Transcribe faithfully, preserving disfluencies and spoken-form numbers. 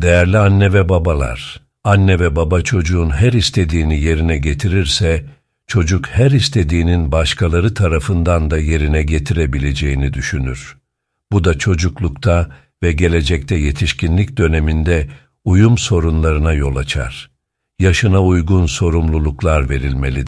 Değerli anne ve babalar, anne ve baba çocuğun her istediğini yerine getirirse, çocuk her istediğinin başkaları tarafından da yerine getirebileceğini düşünür. Bu da çocuklukta ve gelecekte yetişkinlik döneminde uyum sorunlarına yol açar. Yaşına uygun sorumluluklar verilmelidir.